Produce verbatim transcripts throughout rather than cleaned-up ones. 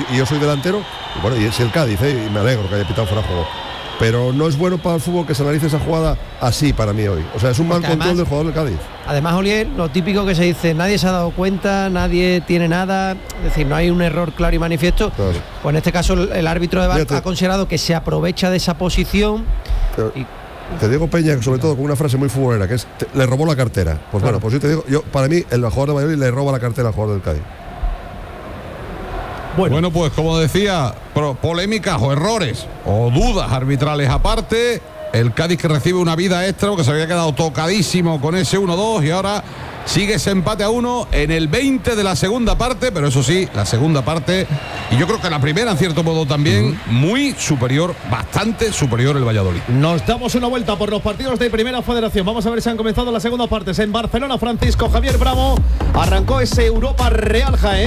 y yo soy delantero, y bueno, y es el Cádiz, ¿eh? Y me alegro que haya pitado fuera de juego. Pero no es bueno para el fútbol que se analice esa jugada así para mí hoy. O sea, es un mal además, control del jugador del Cádiz. Además, Olier, lo típico que se dice, nadie se ha dado cuenta, nadie tiene nada, es decir, no hay un error claro y manifiesto. Claro. Pues en este caso el, el árbitro de V A R ha considerado que se aprovecha de esa posición. Pero, y, te digo, Peña, sobre todo con una frase muy futbolera, que es, te, le robó la cartera. Pues claro. Bueno, pues yo te digo, yo para mí, el jugador de Valladolid le roba la cartera al jugador del Cádiz. Bueno. bueno, pues como decía, polémicas o errores o dudas arbitrales aparte, el Cádiz que recibe una vida extra porque se había quedado tocadísimo con ese uno dos y ahora sigue ese empate a uno en el veinte de la segunda parte, pero eso sí, la segunda parte, y yo creo que la primera en cierto modo también, uh-huh. muy superior, bastante superior el Valladolid. Nos damos una vuelta por los partidos de Primera Federación. Vamos a ver si han comenzado las segundas partes. En Barcelona, Francisco Javier Bravo arrancó ese Europa Real Jaén.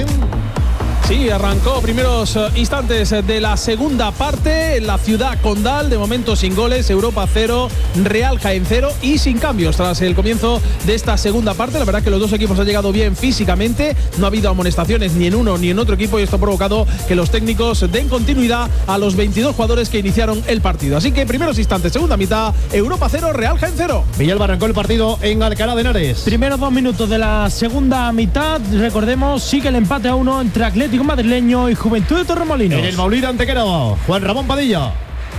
Sí, arrancó primeros uh, instantes de la segunda parte, la ciudad condal, de momento sin goles, Europa cero, Real Jaén cero y sin cambios tras el comienzo de esta segunda parte. La verdad que los dos equipos han llegado bien físicamente, no ha habido amonestaciones ni en uno ni en otro equipo y esto ha provocado que los técnicos den continuidad a los veintidós jugadores que iniciaron el partido. Así que primeros instantes, segunda mitad, Europa cero, Real Jaén cero. Villalba arrancó el partido en Alcalá de Henares. Primeros dos minutos de la segunda mitad, recordemos, sigue el empate a uno entre Atlético Madrileño y Juventud de Torremolinos. En el Maulida Antequera, Juan Ramón Padilla.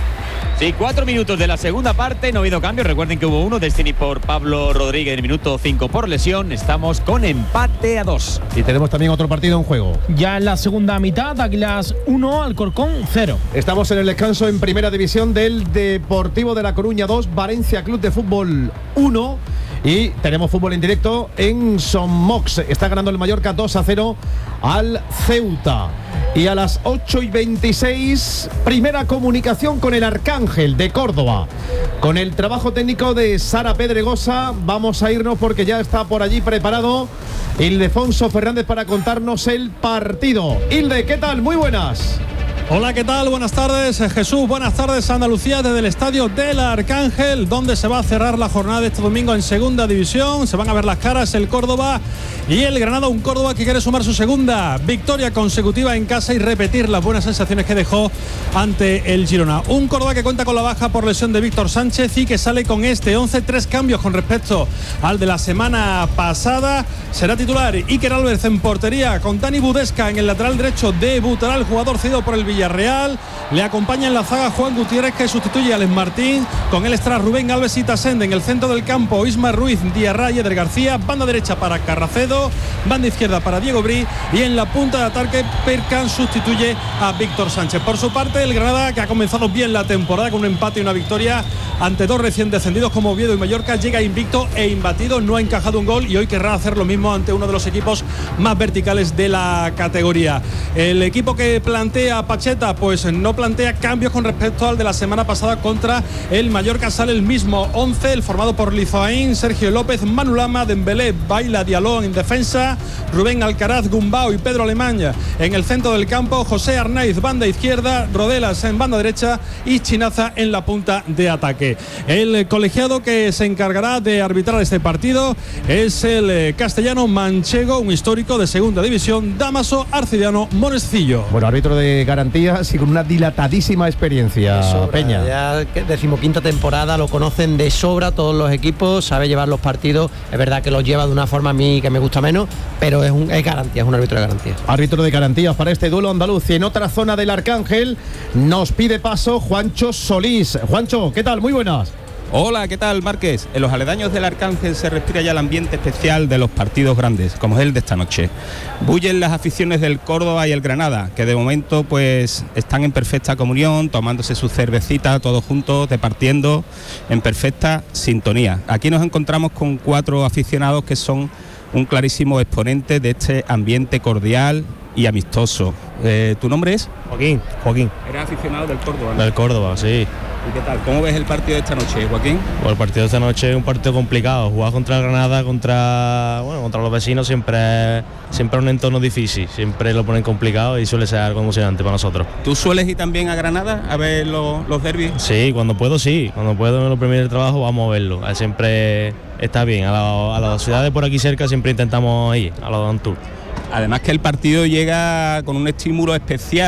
Sí, cuatro minutos de la segunda parte, no ha habido cambios. Recuerden que hubo uno, Destiny por Pablo Rodríguez en el minuto cinco por lesión. Estamos con empate a dos. Y tenemos también otro partido en juego. Ya en la segunda mitad, Águilas uno, Alcorcón cero. Estamos en el descanso en primera división del Deportivo de La Coruña dos, Valencia Club de Fútbol uno. Y tenemos fútbol en directo en Somox. Está ganando el Mallorca dos a cero al Ceuta. Y a las ocho y veintiséis, primera comunicación con el Arcángel de Córdoba. Con el trabajo técnico de Sara Pedregosa, vamos a irnos porque ya está por allí preparado Ildefonso Fernández para contarnos el partido. Ilde, ¿qué tal? Muy buenas. Hola, ¿qué tal? Buenas tardes, Jesús. Buenas tardes, Andalucía, desde el estadio del Arcángel, donde se va a cerrar la jornada de este domingo en segunda división. Se van a ver las caras el Córdoba y el Granada, un Córdoba que quiere sumar su segunda victoria consecutiva en casa y repetir las buenas sensaciones que dejó ante el Girona. Un Córdoba que cuenta con la baja por lesión de Víctor Sánchez y que sale con este once, tres cambios con respecto al de la semana pasada. Será titular Iker Álvarez en portería, con Dani Budesca en el lateral derecho. Debutará el jugador cedido por el Villarreal. Le acompaña en la zaga Juan Gutiérrez, que sustituye a Alex Martín. Con él estará Rubén Alves y Tasende. En el centro del campo, Isma Ruiz, Diarra y Eder García. Banda derecha para Carracedo, banda izquierda para Diego Brí, y en la punta de ataque Perkan sustituye a Víctor Sánchez. Por su parte, el Granada, que ha comenzado bien la temporada con un empate y una victoria ante dos recién descendidos como Oviedo y Mallorca, llega invicto e imbatido, no ha encajado un gol y hoy querrá hacer lo mismo ante uno de los equipos más verticales de la categoría. El equipo que plantea Pacheta, pues no plantea cambios con respecto al de la semana pasada contra el Mallorca. Sale el mismo once, el formado por Lizoaín, Sergio López, Manu Lama, Dembélé, Baila, Diallo en defensa, Rubén Alcaraz, Gumbau y Pedro Alemán en el centro del campo, José Arnaiz banda izquierda, Rodelas en banda derecha y Chinaza en la punta de ataque. El colegiado que se encargará de arbitrar este partido es el castellano manchego, un histórico de segunda división, Dámaso Arcidiano Monescillo. Bueno, árbitro de garantías y con una dilatadísima experiencia. Sobra, Peña. Ya decimoquinta temporada, lo conocen de sobra todos los equipos, sabe llevar los partidos. Es verdad que los lleva de una forma a mí que me gusta menos, pero es, un, es garantía, es un árbitro de garantías. Árbitro de garantías para este duelo andaluz. Y en otra zona del Arcángel nos pide paso Juancho Solís. Juancho, ¿qué tal? Muy buenas. Hola, ¿qué tal, Márquez? En los aledaños del Arcángel se respira ya el ambiente especial de los partidos grandes, como es el de esta noche. Bullen las aficiones del Córdoba y el Granada, que de momento pues están en perfecta comunión, tomándose su cervecita todos juntos, departiendo en perfecta sintonía. Aquí nos encontramos con cuatro aficionados que son un clarísimo exponente de este ambiente cordial y amistoso. Eh, ¿Tu nombre es? Joaquín. Joaquín. ¿Eres aficionado del Córdoba, no? Del Córdoba, sí. ¿Y qué tal? ¿Cómo ves el partido de esta noche, Joaquín? Bueno, el partido de esta noche es un partido complicado. Jugar contra el Granada, contra bueno, contra los vecinos siempre siempre es un entorno difícil. Siempre lo ponen complicado y suele ser algo emocionante para nosotros. ¿Tú sueles ir también a Granada a ver los, los derbis? Sí, cuando puedo sí. Cuando puedo en los primeros trabajos vamos a verlo. Siempre está bien. A, la, a las ciudades por aquí cerca siempre intentamos ir, a los Don Tour. Además que el partido llega con un estímulo especial.